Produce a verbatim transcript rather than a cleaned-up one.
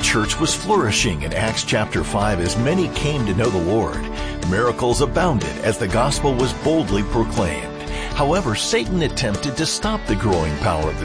church was flourishing in Acts chapter five as many came to know the Lord. Miracles abounded as the gospel was boldly proclaimed. However, Satan attempted to stop the growing power of the